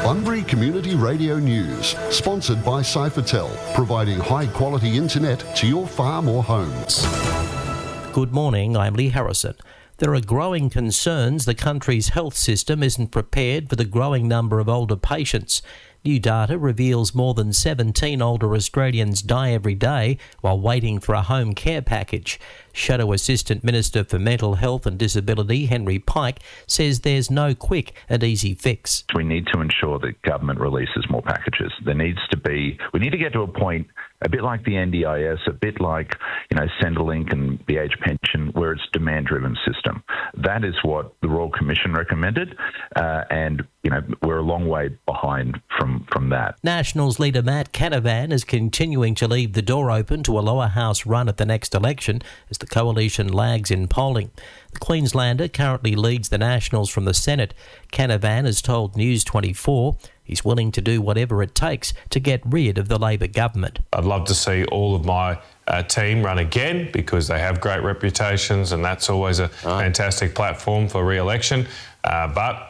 Bunbury Community Radio News, sponsored by Cyphertel, providing high-quality internet to your farm or homes. Good morning, I'm Lee Harrison. There are growing concerns the country's health system isn't prepared for the growing number of older patients. New data reveals more than 17 older Australians die every day while waiting for a home care package. Shadow Assistant Minister for Mental Health and Disability, Henry Pike, says there's no quick and easy fix. We need to ensure that government releases more packages. We need to get to a point, a bit like the NDIS, a bit like, Centrelink and the age pension, where it's a demand-driven system. That is what the Royal Commission recommended, and we're a long way behind from that. Nationals leader Matt Canavan is continuing to leave the door open to a lower house run at the next election as the coalition lags in polling. The Queenslander currently leads the Nationals from the Senate. Canavan has told News 24 he's willing to do whatever it takes to get rid of the Labor government. I'd love to see all of my team run again because they have great reputations and that's always a fantastic platform for re-election. But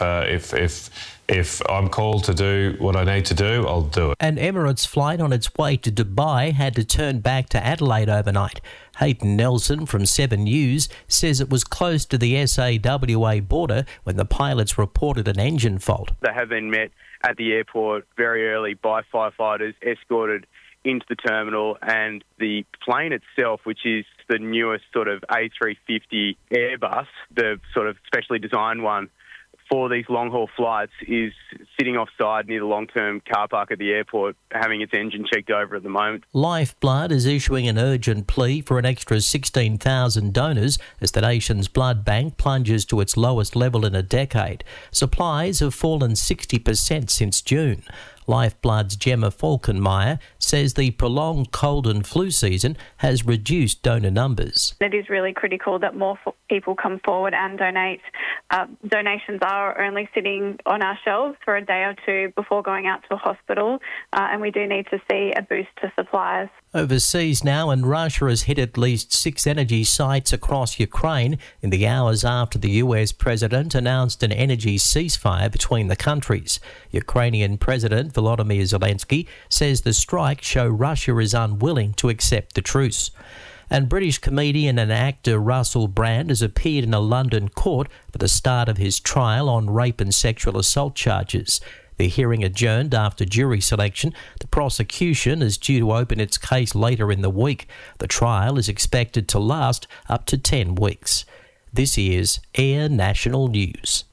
if I'm called to do what I need to do, I'll do it. An Emirates flight on its way to Dubai had to turn back to Adelaide overnight. Hayden Nelson from 7 News says it was close to the SA-WA border when the pilots reported an engine fault. They have been met at the airport very early by firefighters, escorted into the terminal, and the plane itself, which is the newest sort of A350 Airbus, the sort of specially designed one for these long-haul flights, is sitting offside near the long-term car park at the airport, having its engine checked over at the moment. Lifeblood is issuing an urgent plea for an extra 16,000 donors as the nation's blood bank plunges to its lowest level in a decade. Supplies have fallen 60% since June. Lifeblood's Gemma Falkenmeyer says the prolonged cold and flu season has reduced donor numbers. It is really critical that more people come forward and donate. Donations are only sitting on our shelves for a day or two before going out to a hospital, and we do need to see a boost to supplies. Overseas now, and Russia has hit at least 6 energy sites across Ukraine in the hours after the US president announced an energy ceasefire between the countries. Ukrainian President Volodymyr Zelensky says the strikes show Russia is unwilling to accept the truce. And British comedian and actor Russell Brand has appeared in a London court for the start of his trial on rape and sexual assault charges. The hearing adjourned after jury selection. The prosecution is due to open its case later in the week. The trial is expected to last up to 10 weeks. This is Air National News.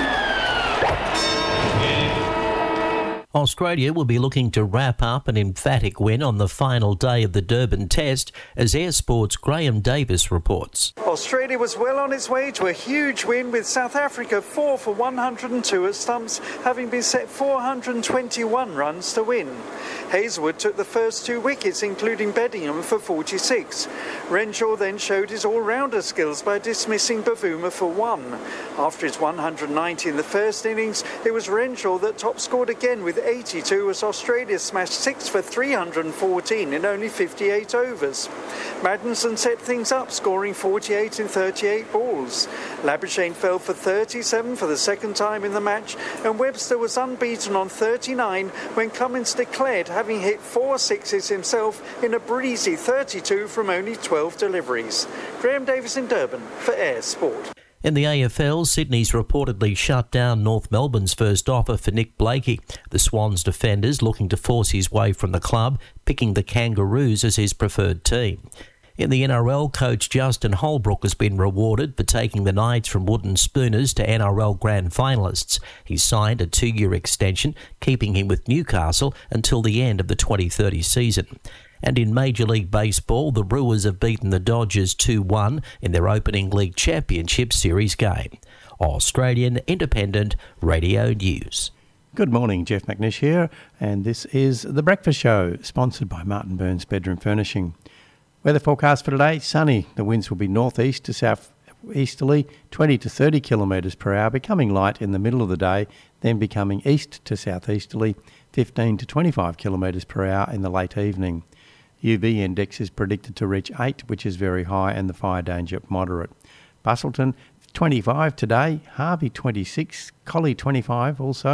Australia will be looking to wrap up an emphatic win on the final day of the Durban Test, as Air Sport's Graham Davis reports. Australia was well on its way to a huge win, with South Africa 4 for 102 at stumps, having been set 421 runs to win. Hazelwood took the first 2 wickets, including Beddingham, for 46. Renshaw then showed his all-rounder skills by dismissing Bavuma for 1. After his 190 in the first innings, it was Renshaw that top-scored again with 82 as Australia smashed 6 for 314 in only 58 overs. Maddinson set things up, scoring 48 in 38 balls. Labuschagne fell for 37 for the second time in the match, and Webster was unbeaten on 39 when Cummins declared, having hit 4 sixes himself in a breezy 32 from only 12 deliveries. Graham Davis in Durban for Air Sport. In the AFL, Sydney's reportedly shut down North Melbourne's first offer for Nick Blakey. The Swans defenders looking to force his way from the club, picking the Kangaroos as his preferred team. In the NRL, coach Justin Holbrook has been rewarded for taking the Knights from wooden spooners to NRL grand finalists. He signed a 2-year extension, keeping him with Newcastle until the end of the 2030 season. And in Major League Baseball, the Brewers have beaten the Dodgers 2-1 in their opening League Championship Series game. Australian Independent Radio News. Good morning, Jeff McNish here, and this is The Breakfast Show, sponsored by Martin Burns Bedroom Furnishing. Weather forecast for today, sunny. The winds will be northeast to southeasterly, 20 to 30 kilometres per hour, becoming light in the middle of the day, then becoming east to southeasterly, 15 to 25 kilometres per hour in the late evening. UV index is predicted to reach 8, which is very high, and the fire danger moderate. Busselton, 25 today, Harvey 26, Collie 25 also,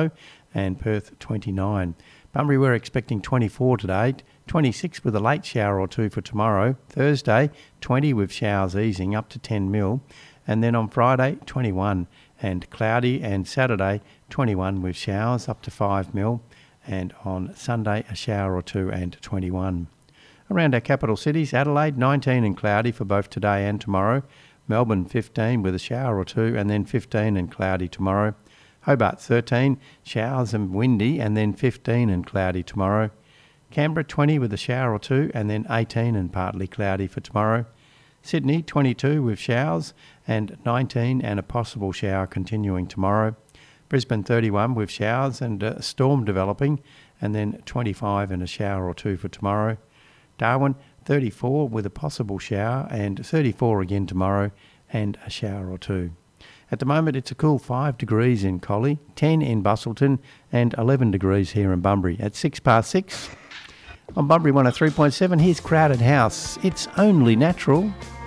and Perth 29. Bunbury, we're expecting 24 today, 26 with a late shower or two for tomorrow. Thursday, 20 with showers easing up to 10 mil. And then on Friday, 21 and cloudy, and Saturday, 21 with showers up to 5 mil. And on Sunday, a shower or two and 21. Around our capital cities, Adelaide, 19 and cloudy for both today and tomorrow. Melbourne, 15 with a shower or two, and then 15 and cloudy tomorrow. Hobart, 13, showers and windy, and then 15 and cloudy tomorrow. Canberra, 20 with a shower or two, and then 18 and partly cloudy for tomorrow. Sydney, 22 with showers, and 19 and a possible shower continuing tomorrow. Brisbane, 31 with showers and a storm developing, and then 25 and a shower or two for tomorrow. Darwin, 34 with a possible shower, and 34 again tomorrow, and a shower or two. At the moment, it's a cool 5 degrees in Collie, 10 in Busselton, and 11 degrees here in Bunbury. At 6:06, on Bunbury 103.7, here's Crowded House. It's only natural.